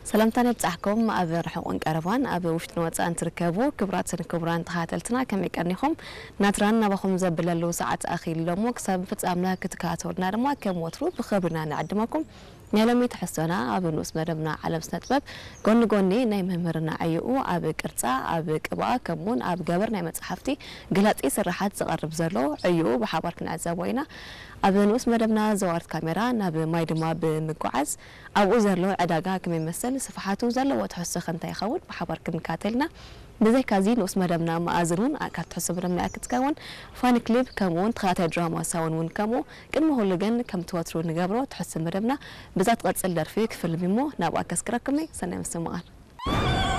سلامتنا بصحكم أب رحقون كرفان أب وشتنا واتسان تركبوا كبران تخاتلتنا كم يكرنيهم ناتران نبخم زبللو ساعات أخير لومك سبب أملاك كتكاتورنا رما كم وترو بخبرنا نعدمكم نعلمي تحسنا أب نوس مدبنا على سنتباب قوني نايم همرنا عيقو أب كرتا أب كبا كمون أب جبر نايم صحفتي قلت إيه سرحات تقرب زلو عيقو بحباركنا عزاوينا أب نوس مدبنا زوارت كاميرا ناب مايدما بمقعز أو زلو عداقا كم يمثل صفحاتو زلو وتحس خنتا يخون بحباركن كاتلنا بزي كازين نوس مدبنا مآزرون أكاد تحسب رمنا أكد كون فان كليب كمون تخاتي دراما ساون ون كمو كن مهولجن كم تواترو نجابرو تحس مدبنا بذات قد سلر فيك فيلم مو نابا كسكركمي سنة مسموعان